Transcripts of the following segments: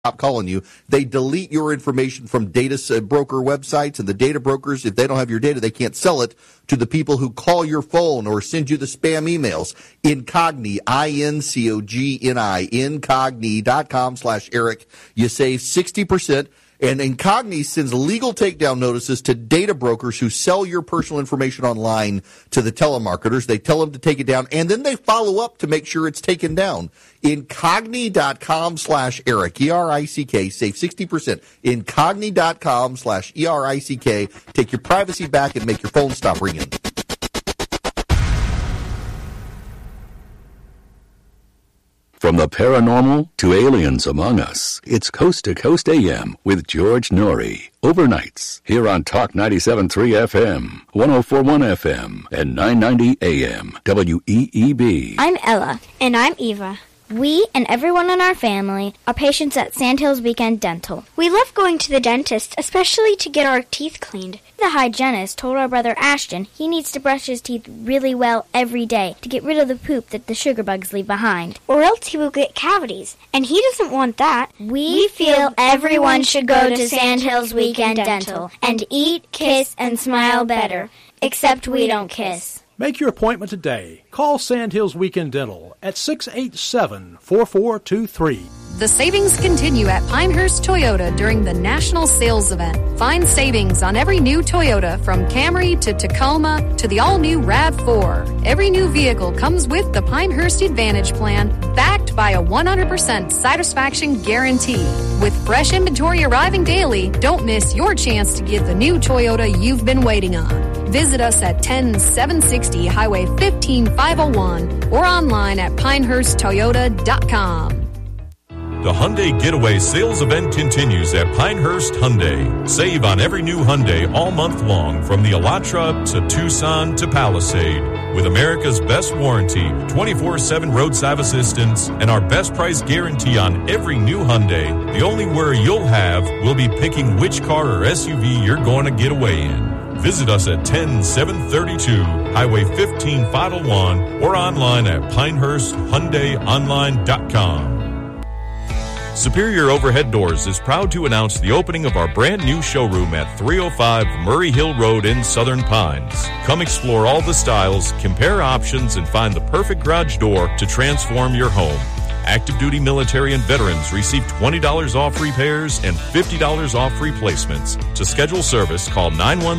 stop calling you. They delete your information from data broker websites, and the data brokers, if they don't have your data, they can't sell it to the people who call your phone or send you the spam emails. Incogni, I-N-C-O-G-N-I, incogni.com/Eric. You save 60%. And Incogni sends legal takedown notices to data brokers who sell your personal information online to the telemarketers. They tell them to take it down, and then they follow up to make sure it's taken down. Incogni.com/Eric, E-R-I-C-K, save 60%. Incogni.com/ERICK. Take your privacy back and make your phone stop ringing. From the paranormal to aliens among us, it's Coast to Coast AM with George Norrie. Overnights, here on Talk 97.3 FM, 104.1 FM, and 990 AM, WEEB. I'm Ella. And I'm Eva. We and everyone in our family are patients at Sandhills Weekend Dental. We love going to the dentist, especially to get our teeth cleaned. The hygienist told our brother Ashton he needs to brush his teeth really well every day to get rid of the poop that the sugar bugs leave behind. Or else he will get cavities, and he doesn't want that. We feel everyone should go to Sandhills Weekend Dental and eat, kiss, and smile better. Except we don't kiss. Make your appointment today. Call Sandhills Weekend Dental at 687-4423. The savings continue at Pinehurst Toyota during the National Sales Event. Find savings on every new Toyota, from Camry to Tacoma to the all-new RAV4. Every new vehicle comes with the Pinehurst Advantage Plan, backed by a 100% satisfaction guarantee. With fresh inventory arriving daily, don't miss your chance to get the new Toyota you've been waiting on. Visit us at 10760 Highway 15501 or online at pinehursttoyota.com. The Hyundai Getaway sales event continues at Pinehurst Hyundai. Save on every new Hyundai all month long, from the Elantra to Tucson to Palisade. With America's best warranty, 24/7 roadside assistance, and our best price guarantee on every new Hyundai, the only worry you'll have will be picking which car or SUV you're going to get away in. Visit us at 10732 Highway 15501 or online at PinehurstHyundaiOnline.com. Superior Overhead Doors is proud to announce the opening of our brand new showroom at 305 Murray Hill Road in Southern Pines. Come explore all the styles, compare options, and find the perfect garage door to transform your home. Active duty military and veterans receive $20 off repairs and $50 off replacements. To schedule service, call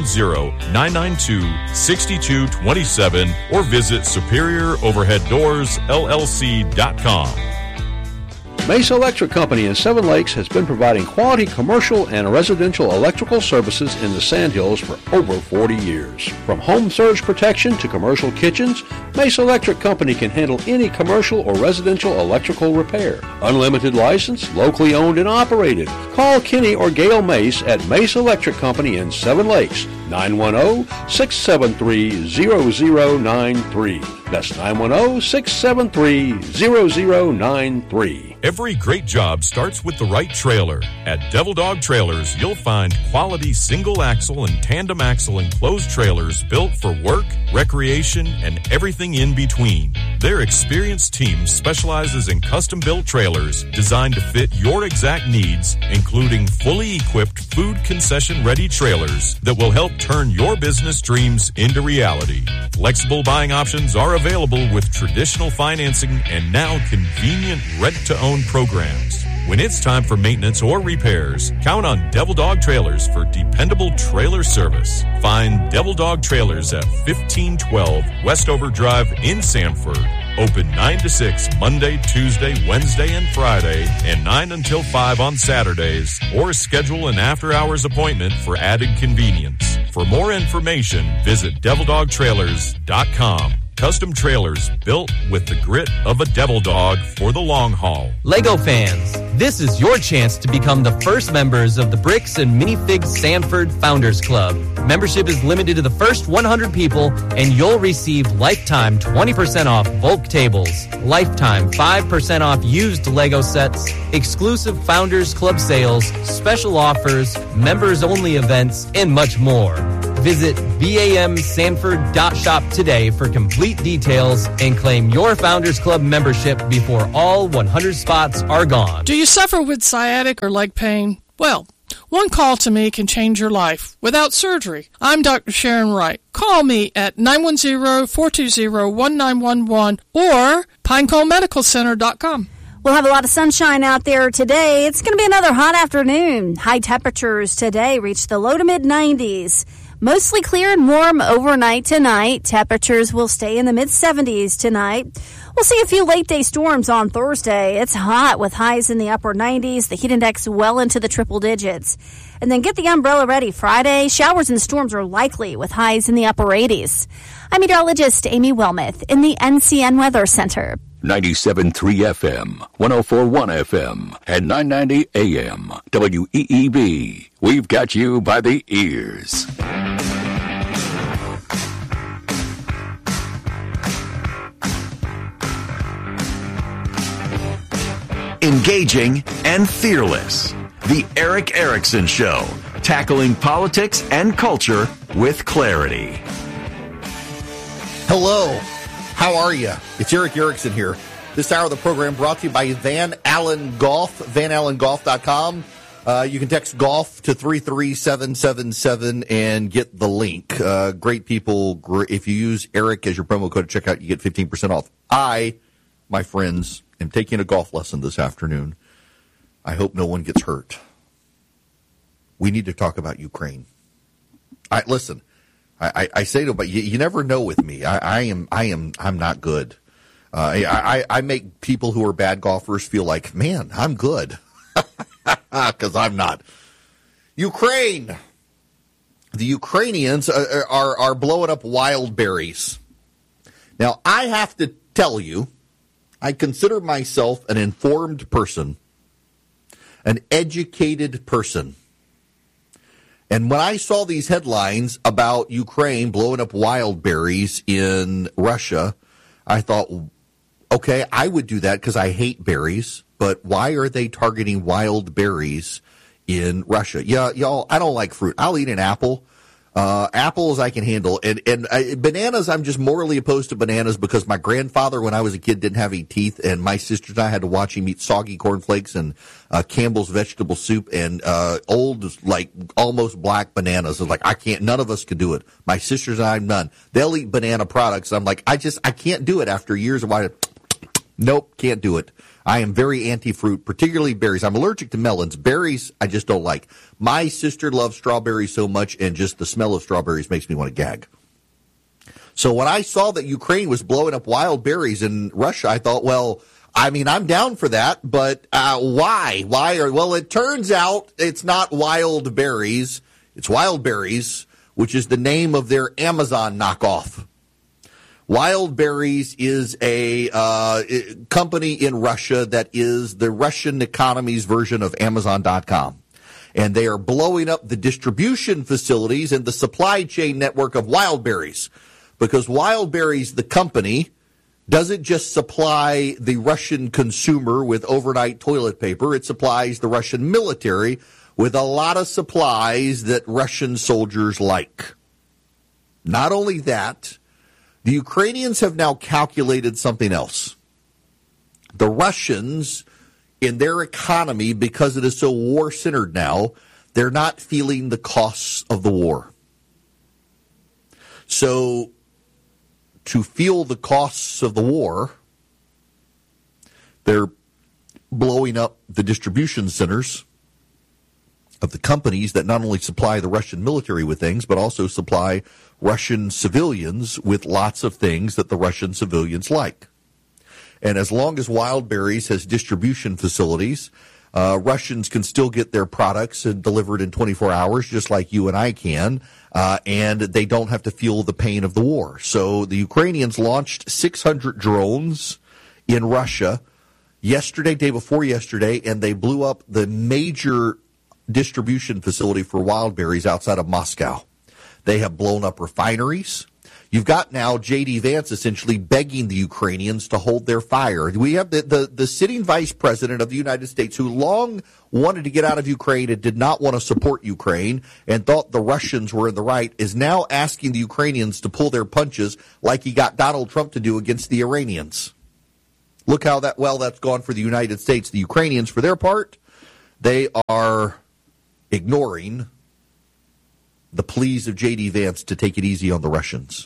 910-992-6227 or visit SuperiorOverheadDoorsLLC.com. Mesa Electric Company in Seven Lakes has been providing quality commercial and residential electrical services in the Sandhills for over 40 years. From home surge protection to commercial kitchens, Mesa Electric Company can handle any commercial or residential electrical repair. Unlimited license, locally owned and operated. Call Kenny or Gail Mace at Mesa Electric Company in Seven Lakes, 910-673-0093. That's 910-673-0093. Every great job starts with the right trailer. At Devil Dog Trailers, you'll find quality single-axle and tandem-axle enclosed trailers built for work, recreation, and everything in between. Their experienced team specializes in custom-built trailers designed to fit your exact needs, including fully equipped food concession-ready trailers that will help turn your business dreams into reality. Flexible buying options are available with traditional financing and now convenient rent-to-own programs. When it's time for maintenance or repairs, count on Devil Dog Trailers for dependable trailer service. Find Devil Dog Trailers at 1512 Westover Drive in Sanford. Open 9 to 6 Monday, Tuesday, Wednesday, and Friday, and 9 until 5 on Saturdays, or schedule an after-hours appointment for added convenience. For more information, visit DevilDogTrailers.com. Custom trailers built with the grit of a devil dog for the long haul. Lego fans, this is your chance to become the first members of the Bricks and Minifigs Sanford Founders Club. Membership is limited to the first 100 people, and you'll receive lifetime 20% off bulk tables, lifetime 5% off used Lego sets, exclusive Founders Club sales, special offers, members-only events, and much more. Visit bamsanford.shop today for complete details and claim your Founders Club membership before all 100 spots are gone. Do you suffer with sciatic or leg pain? Well, one call to me can change your life without surgery. I'm Dr. Sharon Wright. Call me at 910-420-1911 or pinecolemedicalcenter.com. We'll have a lot of sunshine out there today. It's going to be another hot afternoon. High temperatures today reach the low to mid-90s. Mostly clear and warm overnight tonight. Temperatures will stay in the mid-70s tonight. We'll see a few late-day storms on Thursday. It's hot with highs in the upper 90s, the heat index well into the triple digits. And then get the umbrella ready Friday. Showers and storms are likely with highs in the upper 80s. I'm meteorologist Amy Wilmoth in the NCN Weather Center. 97.3 FM, 104.1 FM, and 990 AM. WEEB. We've got you by the ears. Engaging and fearless. The Eric Erickson Show. Tackling politics and culture with clarity. Hello. How are you? It's Eric Erickson here. This hour of the program brought to you by Van Allen Golf, vanallengolf.com. You can text golf to 33777 and get the link. Great people. If you use Eric as your promo code at checkout, you get 15% off. I, my friends, am taking a golf lesson this afternoon. I hope no one gets hurt. We need to talk about Ukraine. Listen. I say to, but you never know with me. I'm not good. I make people who are bad golfers feel like, man, I'm good, because I'm not. Ukraine. The Ukrainians are blowing up wild berries. Now, I have to tell you, I consider myself an informed person, an educated person. And when I saw these headlines about Ukraine blowing up wild berries in Russia, I thought, okay, I would do that because I hate berries, but why are they targeting wild berries in Russia? Yeah, y'all, I don't like fruit. I'll eat an apple. Apples I can handle. And bananas, I'm just morally opposed to bananas because my grandfather, when I was a kid, didn't have any teeth, and my sisters and I had to watch him eat soggy cornflakes and Campbell's vegetable soup and old, like, almost black bananas. It's like, I can't, none of us could do it. My sisters and I, none. They'll eat banana products. I'm like, I can't do it after years of why. Nope, can't do it. I am very anti-fruit, particularly berries. I'm allergic to melons. Berries, I just don't like. My sister loves strawberries so much, and just the smell of strawberries makes me want to gag. So when I saw that Ukraine was blowing up wild berries in Russia, I thought, well, I mean, I'm down for that, but why? Well, it turns out it's not wild berries. It's Wild Berries, which is the name of their Amazon knockoff. Wild Berries is a company in Russia that is the Russian economy's version of Amazon.com. And they are blowing up the distribution facilities and the supply chain network of Wild Berries. Because Wild Berries, the company, doesn't just supply the Russian consumer with overnight toilet paper. It supplies the Russian military with a lot of supplies that Russian soldiers like. Not only that, the Ukrainians have now calculated something else. The Russians, in their economy, because it is so war-centered now, they're not feeling the costs of the war. So, to feel the costs of the war, they're blowing up the distribution centers of the companies that not only supply the Russian military with things, but also supply Russian civilians with lots of things that the Russian civilians like. And as long as Wild Berries has distribution facilities, Russians can still get their products delivered in 24 hours, just like you and I can, and they don't have to feel the pain of the war. So the Ukrainians launched 600 drones in Russia yesterday, day before yesterday, and they blew up the major distribution facility for Wild Berries outside of Moscow. They have blown up refineries. You've got now J.D. Vance essentially begging the Ukrainians to hold their fire. We have the sitting vice president of the United States who long wanted to get out of Ukraine and did not want to support Ukraine and thought the Russians were in the right, is now asking the Ukrainians to pull their punches like he got Donald Trump to do against the Iranians. Look how that's gone for the United States. The Ukrainians, for their part, they are ignoring the pleas of J.D. Vance to take it easy on the Russians.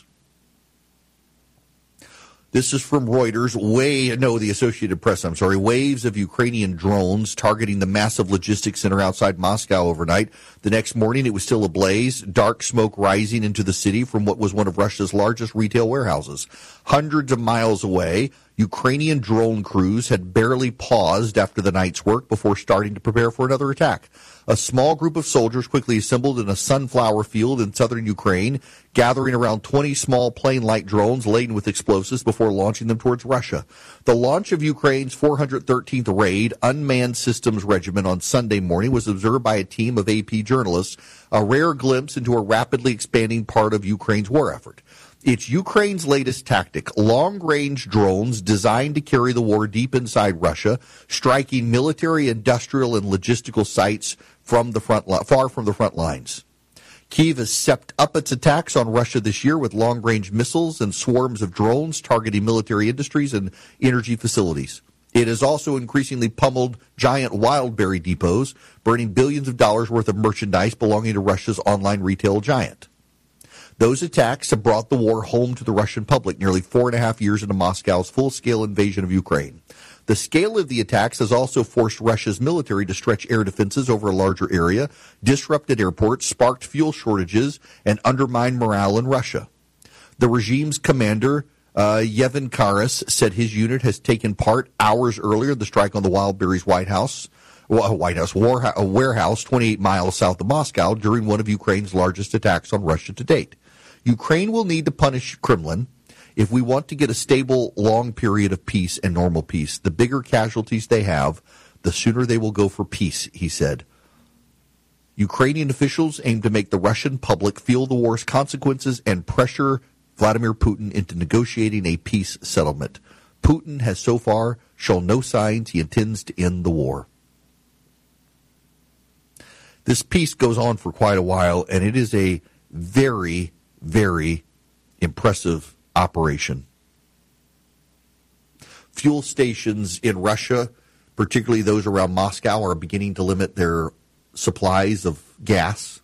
This is from Reuters. The Associated Press, Waves of Ukrainian drones targeting the massive logistics center outside Moscow overnight. The next morning, it was still ablaze, dark smoke rising into the city from what was one of Russia's largest retail warehouses. Hundreds of miles away, Ukrainian drone crews had barely paused after the night's work before starting to prepare for another attack. A small group of soldiers quickly assembled in a sunflower field in southern Ukraine, gathering around 20 small plane-like drones laden with explosives before launching them towards Russia. The launch of Ukraine's 413th Raid Unmanned Systems Regiment on Sunday morning was observed by a team of AP journalists, a rare glimpse into a rapidly expanding part of Ukraine's war effort. It's Ukraine's latest tactic, long-range drones designed to carry the war deep inside Russia, striking military, industrial, and logistical sites from the far from the front lines. Kyiv has stepped up its attacks on Russia this year with long-range missiles and swarms of drones targeting military industries and energy facilities. It has also increasingly pummeled giant wildberry depots, burning billions of dollars worth of merchandise belonging to Russia's online retail giant. Those attacks have brought the war home to the Russian public nearly 4.5 years into Moscow's full-scale invasion of Ukraine. The scale of the attacks has also forced Russia's military to stretch air defenses over a larger area, disrupted airports, sparked fuel shortages, and undermined morale in Russia. The regime's commander, Yevhen Karas, said his unit has taken part hours earlier in the strike on the Wildberries warehouse 28 miles south of Moscow during one of Ukraine's largest attacks on Russia to date. Ukraine will need to punish Kremlin if we want to get a stable, long period of peace and normal peace. The bigger casualties they have, the sooner they will go for peace, he said. Ukrainian officials aim to make the Russian public feel the war's consequences and pressure Vladimir Putin into negotiating a peace settlement. Putin has so far shown no signs he intends to end the war. This peace goes on for quite a while, and it is a very, very impressive operation. Fuel stations in Russia, particularly those around Moscow, are beginning to limit their supplies of gas.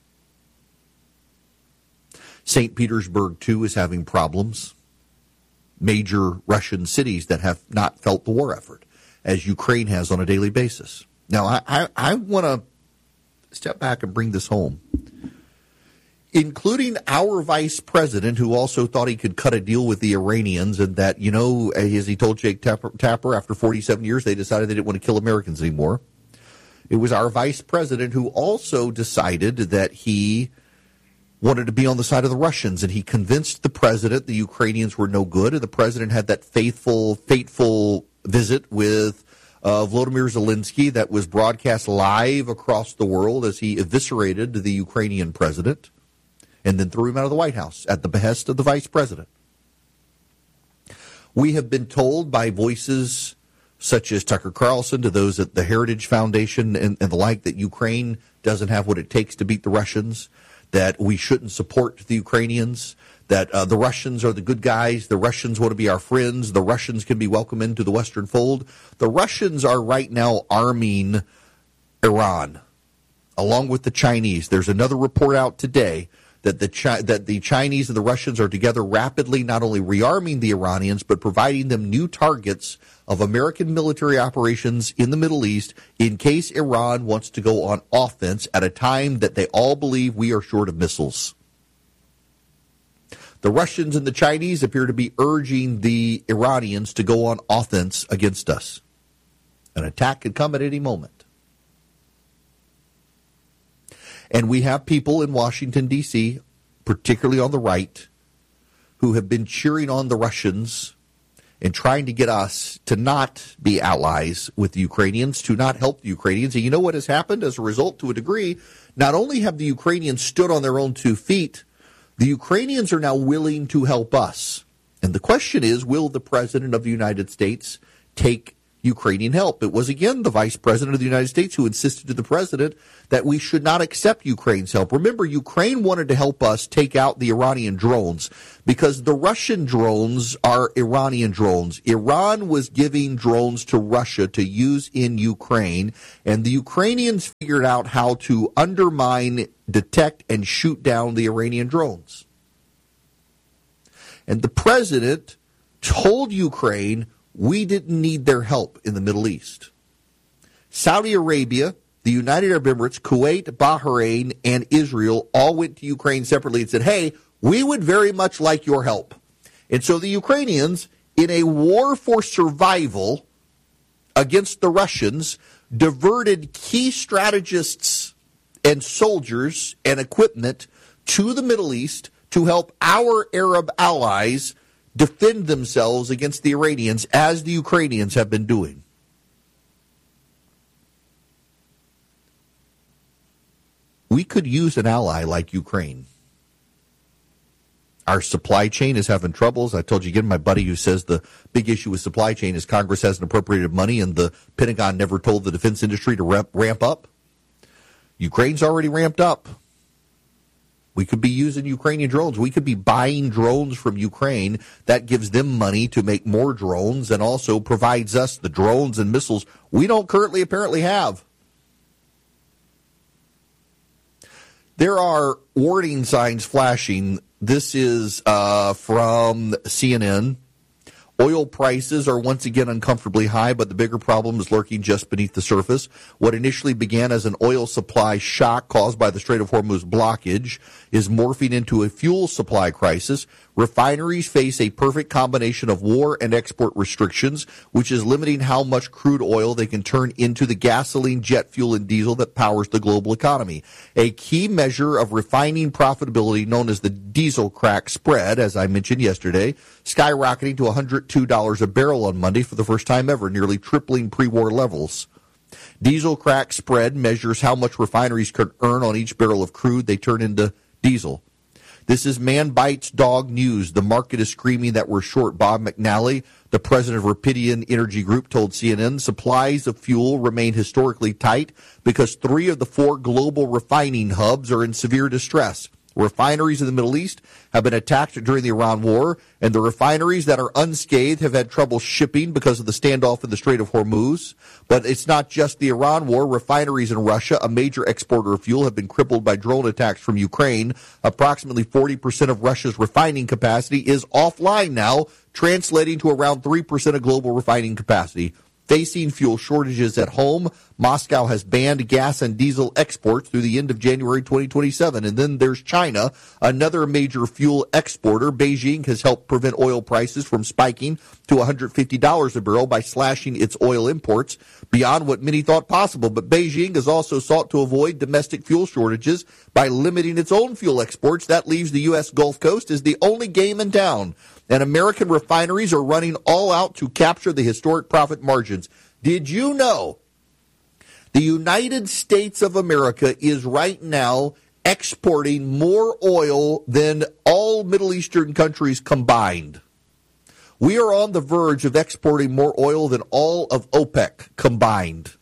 St. Petersburg, too, is having problems. Major Russian cities that have not felt the war effort, as Ukraine has on a daily basis. Now, I want to step back and bring this home. Including our vice president, who also thought he could cut a deal with the Iranians, and that, as he told Jake Tapper, after 47 years, they decided they didn't want to kill Americans anymore. It was our vice president who also decided that he wanted to be on the side of the Russians, and he convinced the president the Ukrainians were no good, and the president had that fateful visit with Volodymyr Zelensky that was broadcast live across the world as he eviscerated the Ukrainian president and then threw him out of the White House at the behest of the vice president. We have been told by voices such as Tucker Carlson, to those at the Heritage Foundation and the like, that Ukraine doesn't have what it takes to beat the Russians, that we shouldn't support the Ukrainians, that the Russians are the good guys, the Russians want to be our friends, the Russians can be welcomed into the Western fold. The Russians are right now arming Iran, along with the Chinese. There's another report out today that the Chinese and the Russians are together rapidly not only rearming the Iranians, but providing them new targets of American military operations in the Middle East in case Iran wants to go on offense at a time that they all believe we are short of missiles. The Russians and the Chinese appear to be urging the Iranians to go on offense against us. An attack could come at any moment. And we have people in Washington, D.C., particularly on the right, who have been cheering on the Russians and trying to get us to not be allies with the Ukrainians, to not help the Ukrainians. And you know what has happened as a result, to a degree? Not only have the Ukrainians stood on their own 2 feet, The Ukrainians are now willing to help us. And the question is, will the President of the United States take Ukrainian help? It was, again, the Vice President of the United States who insisted to the President that we should not accept Ukraine's help. Remember, Ukraine wanted to help us take out the Iranian drones because the Russian drones are Iranian drones. Iran was giving drones to Russia to use in Ukraine, and the Ukrainians figured out how to undermine, detect, and shoot down the Iranian drones. And the President told Ukraine we didn't need their help in the Middle East. Saudi Arabia, the United Arab Emirates, Kuwait, Bahrain, and Israel all went to Ukraine separately and said, hey, we would very much like your help. And so the Ukrainians, in a war for survival against the Russians, diverted key strategists and soldiers and equipment to the Middle East to help our Arab allies defend themselves against the Iranians, as the Ukrainians have been doing. We could use an ally like Ukraine. Our supply chain is having troubles. I told you again, my buddy who says the big issue with supply chain is Congress hasn't appropriated money and the Pentagon never told the defense industry to ramp up. Ukraine's already ramped up. We could be using Ukrainian drones. We could be buying drones from Ukraine. That gives them money to make more drones and also provides us the drones and missiles we don't currently apparently have. There are warning signs flashing. This is from CNN. Oil prices are once again uncomfortably high, but the bigger problem is lurking just beneath the surface. What initially began as an oil supply shock caused by the Strait of Hormuz blockage is morphing into a fuel supply crisis. Refineries face a perfect combination of war and export restrictions, which is limiting how much crude oil they can turn into the gasoline, jet fuel, and diesel that powers the global economy. A key measure of refining profitability, known as the diesel crack spread, as I mentioned yesterday, skyrocketing to $102 a barrel on Monday for the first time ever, nearly tripling pre-war levels. Diesel crack spread measures how much refineries could earn on each barrel of crude they turn into diesel. This is Man Bites Dog News. The market is screaming that we're short. Bob McNally, the president of Rapidian Energy Group, told CNN supplies of fuel remain historically tight because 3 of the 4 global refining hubs are in severe distress. Refineries in the Middle East have been attacked during the Iran war, and the refineries that are unscathed have had trouble shipping because of the standoff in the Strait of Hormuz. But it's not just the Iran war. Refineries in Russia, a major exporter of fuel, have been crippled by drone attacks from Ukraine. Approximately 40% of Russia's refining capacity is offline now, translating to around 3% of global refining capacity. Facing fuel shortages at home, Moscow has banned gas and diesel exports through the end of January 2027. And then there's China, another major fuel exporter. Beijing has helped prevent oil prices from spiking to $150 a barrel by slashing its oil imports beyond what many thought possible. But Beijing has also sought to avoid domestic fuel shortages by limiting its own fuel exports. That leaves the U.S. Gulf Coast as the only game in town. And American refineries are running all out to capture the historic profit margins. Did you know the United States of America is right now exporting more oil than all Middle Eastern countries combined? We are on the verge of exporting more oil than all of OPEC combined.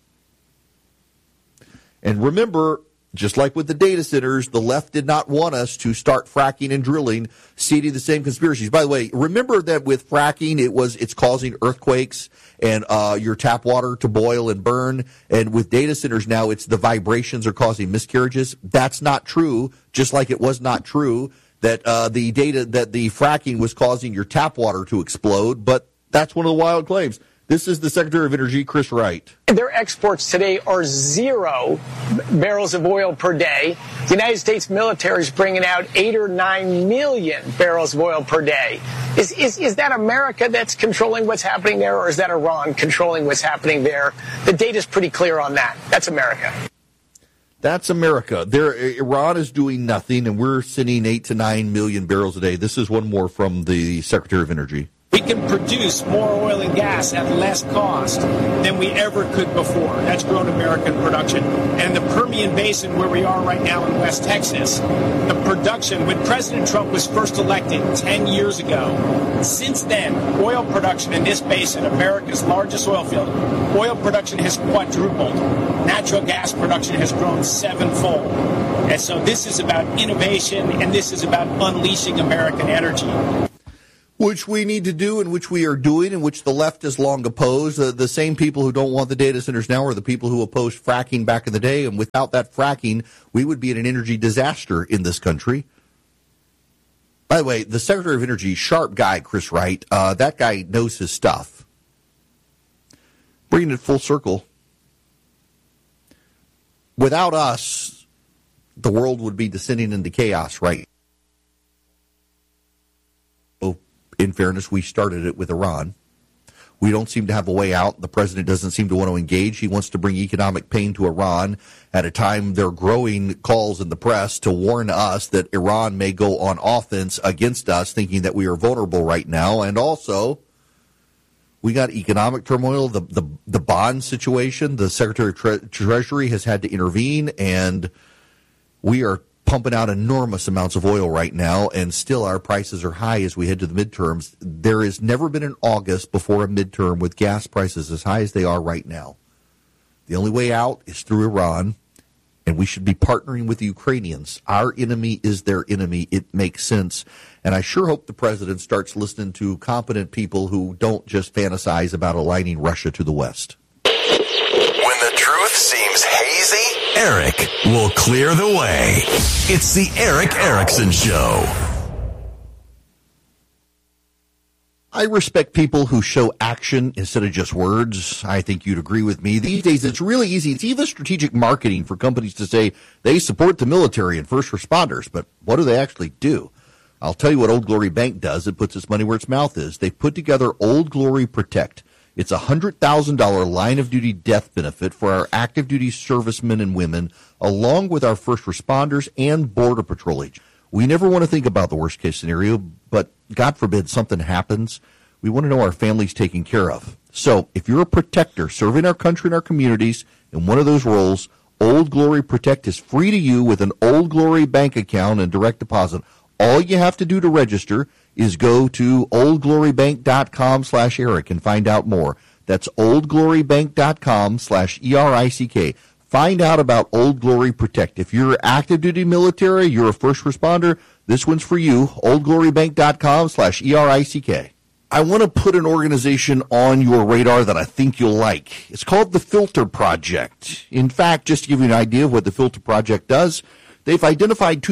And remember, just like with the data centers, the left did not want us to start fracking and drilling, seeding the same conspiracies. By the way, remember that with fracking, it's causing earthquakes and your tap water to boil and burn. And with data centers now, it's the vibrations are causing miscarriages. That's not true, just like it was not true that the fracking was causing your tap water to explode. But that's one of the wild claims. This is the Secretary of Energy, Chris Wright. Their exports today are 0 barrels of oil per day. The United States military is bringing out 8 or 9 million barrels of oil per day. Is that America that's controlling what's happening there, or is that Iran controlling what's happening there? The data's pretty clear on that. That's America. That's America. Iran is doing nothing, and we're sending 8 to 9 million barrels a day. This is one more from the Secretary of Energy. can produce more oil and gas at less cost than we ever could before. That's grown American production. And the Permian Basin, where we are right now in West Texas, the production, when President Trump was first elected 10 years ago, since then, oil production in this basin, America's largest oil field, oil production has quadrupled. Natural gas production has grown sevenfold. And so this is about innovation, and this is about unleashing American energy. Which we need to do, and which we are doing, and which the left has long opposed. The same people who don't want the data centers now are the people who opposed fracking back in the day, and without that fracking, we would be in an energy disaster in this country. By the way, the Secretary of Energy, sharp guy, Chris Wright, that guy knows his stuff. Bringing it full circle. Without us, the world would be descending into chaos, right? Oh, in fairness, we started it with Iran. We don't seem to have a way out. The president doesn't seem to want to engage. He wants to bring economic pain to Iran at a time there are growing calls in the press to warn us that Iran may go on offense against us, thinking that we are vulnerable right now. And also, we got economic turmoil, the bond situation. The Secretary of Treasury has had to intervene, and we are pumping out enormous amounts of oil right now, and still our prices are high as we head to the midterms. There has never been an August before a midterm with gas prices as high as they are right now. The only way out is through Iran, and we should be partnering with the Ukrainians. Our enemy is their enemy. It makes sense. And I sure hope the president starts listening to competent people who don't just fantasize about aligning Russia to the West. When the truth seems hazy, Eric will clear the way. It's the Eric Erickson Show. I respect people who show action instead of just words. I think you'd agree with me. These days, it's really easy. It's even strategic marketing for companies to say they support the military and first responders, but what do they actually do? I'll tell you what Old Glory Bank does. It puts its money where its mouth is. They put together Old Glory Protect. It's a $100,000 line-of-duty death benefit for our active-duty servicemen and women, along with our first responders and Border Patrol agents. We never want to think about the worst-case scenario, but God forbid something happens. We want to know our family's taken care of. So if you're a protector serving our country and our communities in one of those roles, Old Glory Protect is free to you with an Old Glory bank account and direct deposit. All you have to do to register is go to oldglorybank.com/Eric and find out more. That's oldglorybank.com/ERICK. Find out about Old Glory Protect. If you're active duty military, you're a first responder, this one's for you. oldglorybank.com/ERICK. I want to put an organization on your radar that I think you'll like. It's called the Filter Project. In fact, just to give you an idea of what the Filter Project does, they've identified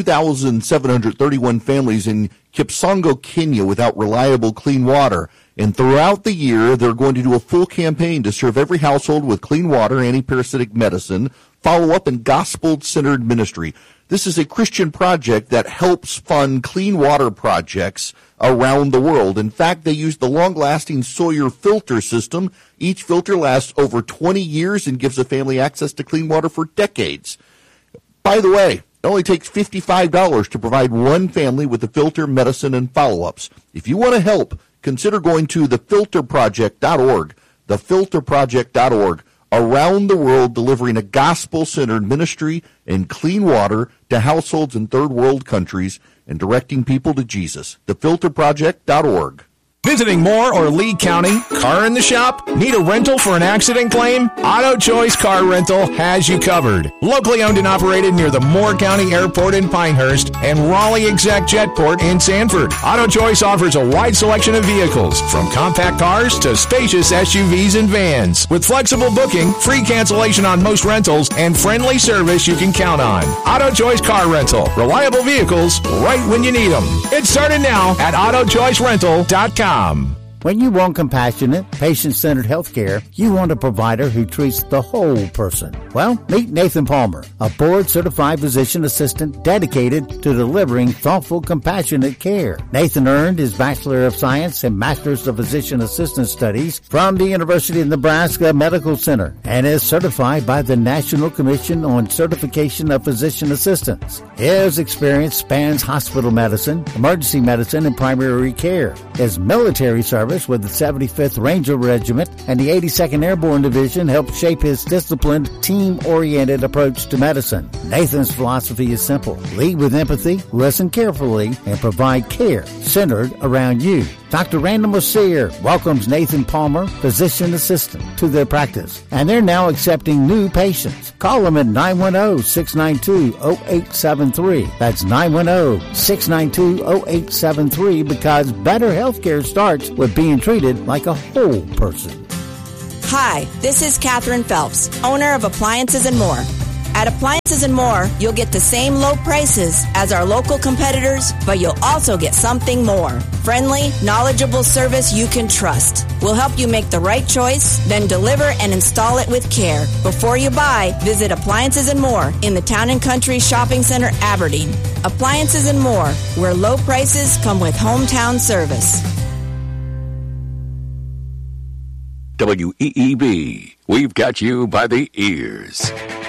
2,731 families in Kipsongo, Kenya without reliable clean water. And throughout the year, they're going to do a full campaign to serve every household with clean water, antiparasitic medicine, follow-up, and gospel-centered ministry. This is a Christian project that helps fund clean water projects around the world. In fact, they use the long-lasting Sawyer filter system. Each filter lasts over 20 years and gives a family access to clean water for decades. By the way, it only takes $55 to provide one family with the filter, medicine, and follow-ups. If you want to help, consider going to thefilterproject.org, thefilterproject.org, around the world delivering a gospel-centered ministry and clean water to households in third world countries and directing people to Jesus. Thefilterproject.org. Visiting Moore or Lee County? Car in the shop? Need a rental for an accident claim? Auto Choice Car Rental has you covered. Locally owned and operated near the Moore County Airport in Pinehurst and Raleigh Exec Jetport in Sanford. Auto Choice offers a wide selection of vehicles, from compact cars to spacious SUVs and vans. With flexible booking, free cancellation on most rentals, and friendly service you can count on. Auto Choice Car Rental. Reliable vehicles right when you need them. It started now at AutoChoiceRental.com. When you want compassionate, patient-centered health care, you want a provider who treats the whole person. Well, meet Nathan Palmer, a board-certified physician assistant dedicated to delivering thoughtful, compassionate care. Nathan earned his Bachelor of Science and Master's of Physician Assistant Studies from the University of Nebraska Medical Center and is certified by the National Commission on Certification of Physician Assistants. His experience spans hospital medicine, emergency medicine, and primary care. His military service service with the 75th Ranger Regiment and the 82nd Airborne Division helped shape his disciplined, team-oriented approach to medicine. Nathan's philosophy is simple. Lead with empathy, listen carefully, and provide care centered around you. Dr. Randall Mercier welcomes Nathan Palmer, physician assistant, to their practice, and they're now accepting new patients. Call them at 910-692-0873. That's 910-692-0873 because better healthcare starts with being treated like a whole person. Hi, this is Catherine Phelps, owner of Appliances and More. At Appliances and More, you'll get the same low prices as our local competitors, but you'll also get something more. Friendly, knowledgeable service you can trust. We'll help you make the right choice, then deliver and install it with care. Before you buy, visit Appliances and More in the Town & Country Shopping Center, Aberdeen. Appliances and More, where low prices come with hometown service. WEEB, we've got you by the ears.